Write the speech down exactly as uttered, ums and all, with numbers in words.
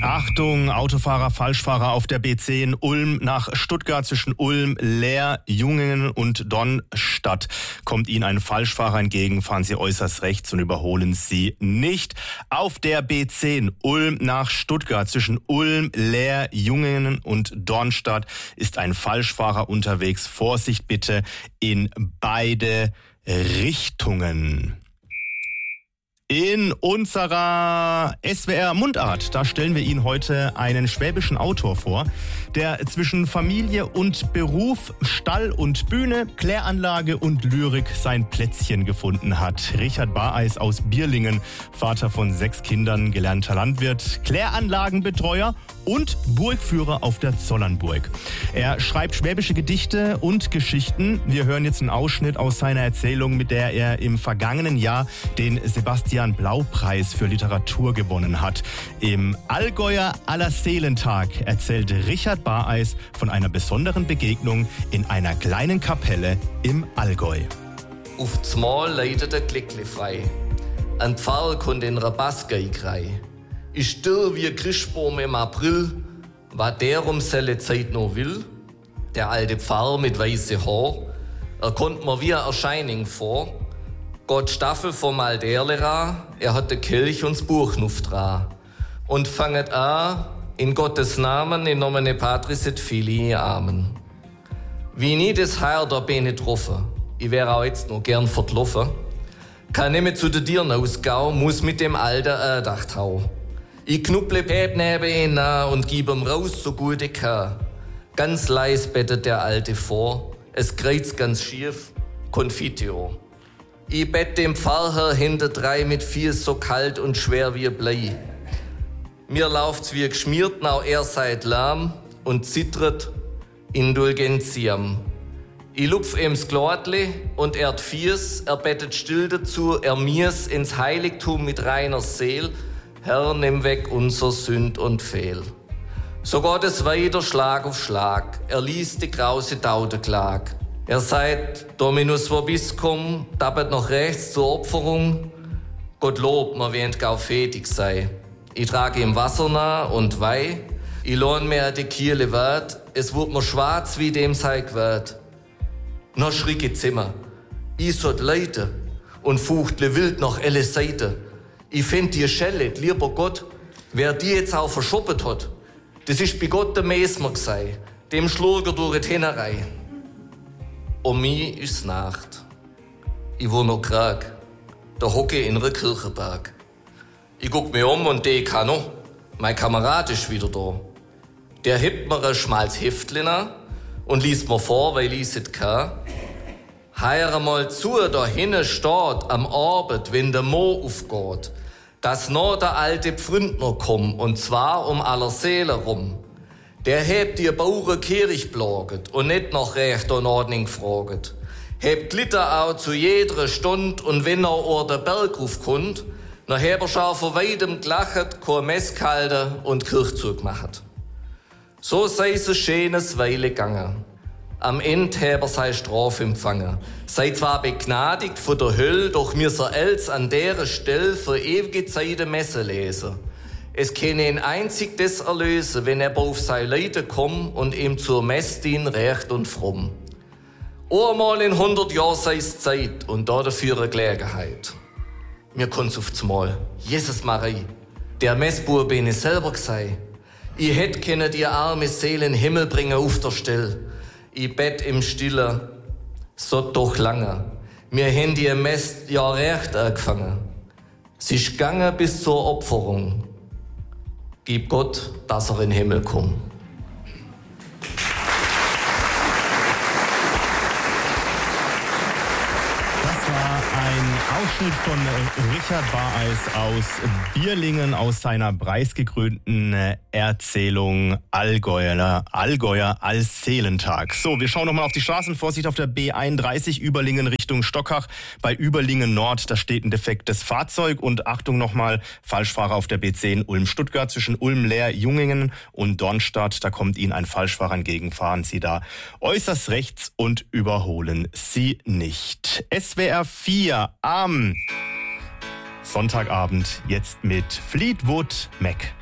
Achtung, Autofahrer, Falschfahrer auf der B zehn, Ulm nach Stuttgart zwischen Ulm, Leer, Jungingen und Donnstadt. Kommt Ihnen ein Falschfahrer entgegen, fahren Sie äußerst rechts und überholen Sie nicht. Auf der B zehn, Ulm nach Stuttgart zwischen Ulm, Leer, Jungingen und Donnstadt ist ein Falschfahrer unterwegs. Vorsicht bitte in beide Richtungen. In unserer S W R Mundart, da stellen wir Ihnen heute einen schwäbischen Autor vor, der zwischen Familie und Beruf, Stall und Bühne, Kläranlage und Lyrik sein Plätzchen gefunden hat. Richard Bareis aus Bierlingen, Vater von sechs Kindern, gelernter Landwirt, Kläranlagenbetreuer und Burgführer auf der Zollernburg. Er schreibt schwäbische Gedichte und Geschichten. Wir hören jetzt einen Ausschnitt aus seiner Erzählung, mit der er im vergangenen Jahr den Sebastian Blau-Preis für Literatur gewonnen hat. Im Allgäuer Allerseelentag erzählt Richard Bareis von einer besonderen Begegnung in einer kleinen Kapelle im Allgäu. Auf z'Mal leidet der Glickli frei. Ein Pfarr konnte in Rabaskei grei. Ich still wie Christbaum im April, was der um selle Zeit noch will. Der alte Pfarr mit weiße Haar, er kommt mir wie eine Erscheinung vor. Gott Staffel vom Alderlera, er hat de Kirch uns Buch nuftra. Und fanget an, in Gottes Namen, in nomine Patris et Filii, Amen. Wie nie des Herr der Bene troffe, ich wäre auch jetzt noch gern vertlaufen, kann nimmer zu de Dirn ausgau, muss mit dem Alter erdacht hau. Ich knupple Pep neben ihn nah und gib ihm raus, so gut ich kann. Ganz leis bettet der Alte vor, es kreuzt ganz schief, Confitio. Ich bett dem Pfarrherr hinter drei mit vier so kalt und schwer wie Blei. Mir lauft's wie geschmiert, nau er seid lahm und zittert Indulgentiam. Ich lupf ihm's Glortli und er Fies, er bettet still dazu, er mirs ins Heiligtum mit reiner Seel. Herr, nimm weg unser Sünd und Fehl. So geht es weiter Schlag auf Schlag, er liest die grause Daudeklag. Er sagt, Dominus vobiscum, dappet noch rechts zur Opferung. Gott lob, man wähnt gau fähig sei. Ich trage ihm Wasser nah und Weih. Ich lohn mir die Kiele wert, es wird mir schwarz wie dem sei gewährt. Noch schricke Zimmer, ich sollt leite und fuchtle wild noch alle Seite. Ich find dir Schelle, lieber Gott, wer die jetzt auch verschoppet hat, das ist bei Gott der Mesmer gsei, dem Schlurger durch die Hinnerei. Um mich ist's Nacht. Ich wohn noch krag, da hocke in der Kirchenberg. Ich guck mir um und de kann noch, mein Kamerad ist wieder da. Der hebt mir ein schmals Heftchen an und liest mir vor, weil ich es kann. Heire mal zu, da hinne steht am Abend, wenn der Mo aufgeht, dass noch der alte Pfründner kommt, und zwar um aller Seele rum. Der hebt ihr Bauern Kirch blaget und nicht nach Recht und Ordnung fraget. Hebt Glitter auch zu jeder Stund und wenn er ohr der Berg raufkommt, dann heb er schon vor weitem gelachet, kein Mess gehalten und Kirchzug gemacht. So sei es ein schönes Weile gegangen. Am Ende heb er seine Strafe empfangen. Sei zwar begnadigt von der Hölle, doch mir so els an der Stelle für ewige Zeit Messe lesen. Es kenne ihn einzig das erlösen, wenn er auf seine Leute kommt und ihm zur Messe dien recht und fromm. Einmal in hundert Jahren sei es Zeit und da dafür eine Gelegenheit. Mir kommt's aufs Mal. Jesus Marie, der Messbub bin ich selber gsei. Ich hätt können die arme Seele in den Himmel bringen auf der Stelle. Ich bett im Stille, so doch lange. Mir haben die Mess ja recht angefangen. Sie ist gegangen bis zur Opferung. Gib Gott, dass er in den Himmel kommt. Ausschnitt von Richard Bareis aus Bierlingen aus seiner preisgekrönten Erzählung Allgäuer, Allgäuer Allseelentag. So, wir schauen nochmal auf die Straßen. Vorsicht auf der B einunddreißig, Überlingen Richtung Stockach. Bei Überlingen Nord, da steht ein defektes Fahrzeug. Und Achtung nochmal, Falschfahrer auf der B zehn Ulm-Stuttgart zwischen Ulm, Leer, Jungingen und Donnstadt. Da kommt Ihnen ein Falschfahrer entgegen. Fahren Sie da äußerst rechts und überholen Sie nicht. S W R vier am Sonntagabend jetzt mit Fleetwood Mac.